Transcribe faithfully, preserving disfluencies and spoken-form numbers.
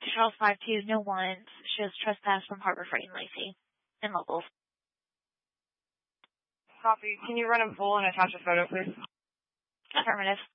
Charles five two, no warrants, shows trespass from Harbor Freight and Lacey. And locals. Copy. Can you run a poll and attach a photo, please? Affirmative.